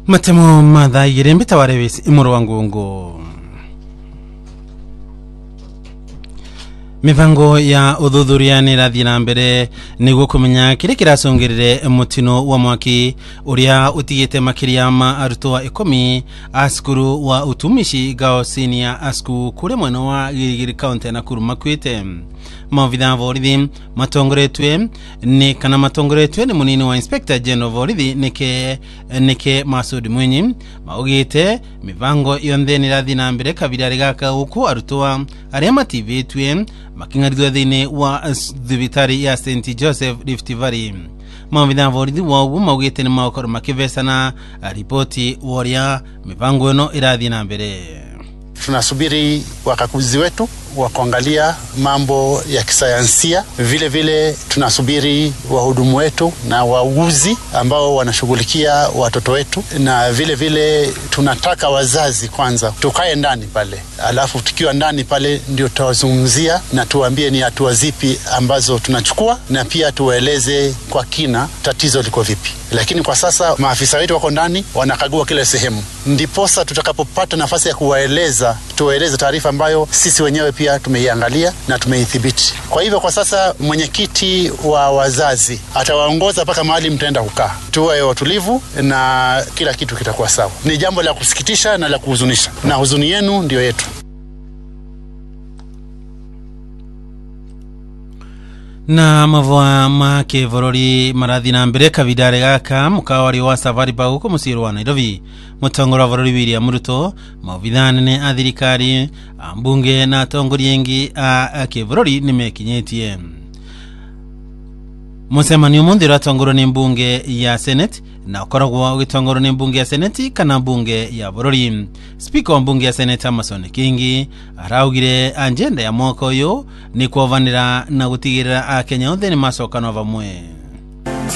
Matemo madhaigire mbitawarewesi imuru wa ngungu. Mivango ya uthuthuria nirathie na mbere niguo kumenya kire kiracungirire mutino wa mwaki uria utigite makiria ma arutwo 10 a cukuru wa utumishi Gao Senior School kuri mwena wa Gilgil County na Nakuru makwite. Mavitha vorithi matongoretwe ni munini wa Inspector General vorithi nike Masudi Mwinyi maugite mivango yonthe nirathie na mbere kabira rigaka uku arutwa aria mativitwe makingaritwe thini wa thibitari ya St Joseph Rift Valley. Mavitha vorithi wao maugite ni maokoro makivesana ripoti woria mivango ino irathie na mbere. Tunasubiri wakaguzi wetu wa kuangalia mambo ya kisayansia. Vile vile tunasubiri wahudumu wetu na wauguzi ambao wanashughulikia watoto wetu, na vile vile tunataka wazazi kwanza tukae ndani pale, alafu tukiwa ndani pale ndio tutawazungumzia na tuambie ni hatua zipi ambazo tunachukua, na pia tuwaeleze kwa kina tatizo liko vipi. Lakini kwa sasa maafisa wetu wako ndani wanakagua kila sehemu, ndiposa tutakapopata nafasi ya kuwaeleza tuwaeleze taarifa ambayo sisi wenyewe pia tumeiangalia na tumeithibiti. Kwa hivyo kwa sasa mwenyekiti wa wazazi atawaongoza mpaka mahali mtaenda kukaa. Tuwe watulivu na kila kitu kitakuwa sawa. Ni jambo la kusikitisha na la kuhuzunisha, na huzuni yenu ndio yetu. Na mavwa make vorori marathi na mbere kavidare gaka mukawari wa safari pa uko musiru wa Nairobi. Mutongora vorori William Ruto mavithane a thirikari ambunge na atongori engi a kivorori nimekinyetie. Musemani umundi ratongoro ni mbunge ya Senate na ukoragwa ugitongoro ni mbunge ya Senate kana mbunge ya vorori. Speaker wa mbunge ya Senate Amason Kingi araugire agenda ya mwaka uyu ni kuovanira na gutigirira a Kenya othe ni macokano vamwe.